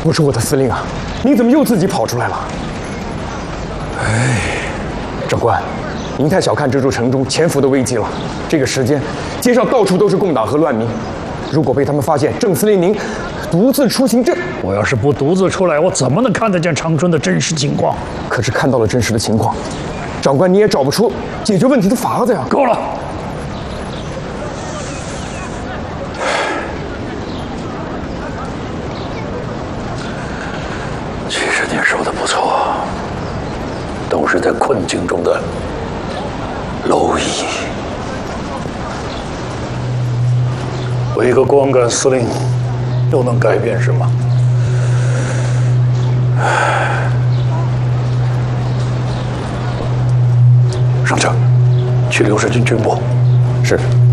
不是我的司令啊，你怎么又自己跑出来了？哎，长官，您太小看这座城中潜伏的危机了。这个时间，街上到处都是共党和乱民，如果被他们发现郑司令您独自出行我要是不独自出来，我怎么能看得见长春的真实情况？ 可是看到了真实的情况，长官你也找不出解决问题的法子呀！ 够了。 你说的不错，都是在困境中的蝼蚁。 我一个光杆司令，又能改变什么？ 上车，去刘世军军部。 是。